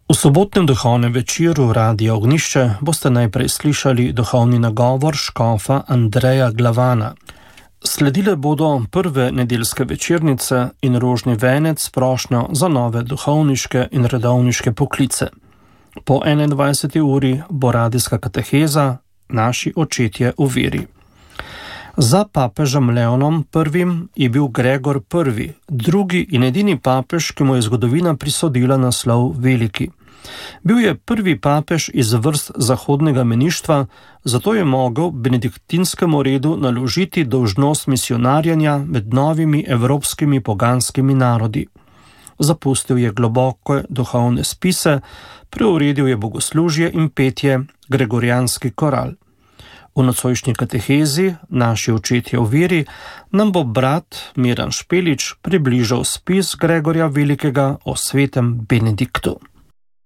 V sobotnem duhovnem večeru Radia Ognjišče boste najprej slišali duhovni nagovor škofa Andreja Glavana. Sledile bodo prve nedeljske večernice in rožni venec s prošnjo za nove duhovniške in redovniške poklice. Po 21. uri bo radijska kateheza Naši očetje v veri. Za papežem Leonom I. je bil Gregor I., drugi in edini papež, ki mu je zgodovina prisodila naslov veliki. Bil je prvi papež iz vrst zahodnega meništva, zato je mogel benediktinskemu redu naložiti dolžnost misionarjenja med novimi evropskimi poganskimi narodi. Zapustil je globoke duhovne spise, preuredil je bogoslužje in petje, gregorijanski koral. V nocojšnji katehezi Naši očetje v veri nam bo brat Miran Špelič približal spis Gregorja Velikega o svetem Benediktu.